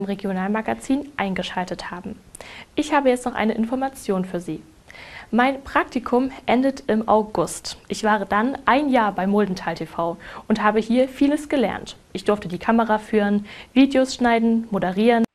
Regionalmagazin eingeschaltet haben. Ich habe jetzt noch eine Information für Sie. Mein Praktikum endet im August. Ich war dann ein Jahr bei Muldental TV und habe hier vieles gelernt. Ich durfte die Kamera führen, Videos schneiden, moderieren.